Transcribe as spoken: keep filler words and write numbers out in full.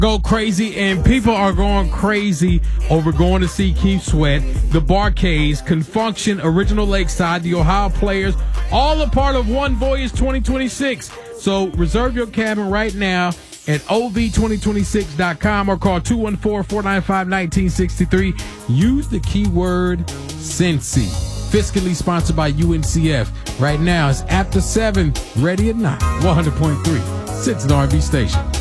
Go crazy, and people are going crazy over going to see Keith Sweat, the Bar-Kays, Confunction, Original Lakeside, the Ohio Players, all a part of One Voyage twenty twenty-six. So reserve your cabin right now at O V twenty twenty-six dot com or call two one four, four nine five, one nine six three. Use the keyword Cincy. Fiscally sponsored by U N C F. Right now it's after seven, ready at nine. one hundred point three, Cincy R and B station.